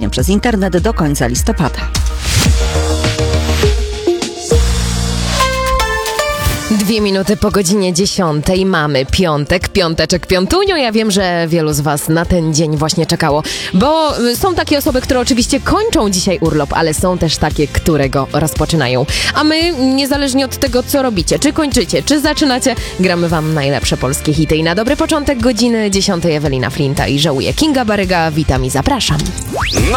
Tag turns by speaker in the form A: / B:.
A: głosowania przez internet do końca listopada.
B: 2 minuty po godzinie 10 mamy piąteczek, piątunio. Ja wiem, że wielu z was na ten dzień właśnie czekało, bo są takie osoby, które oczywiście kończą dzisiaj urlop, ale są też takie, które go rozpoczynają. A my, niezależnie od tego, co robicie, czy kończycie, czy zaczynacie, gramy wam najlepsze polskie hity. I na dobry początek godziny 10 Ewelina Flinta i żałuję Kinga Baryga. Witam i zapraszam.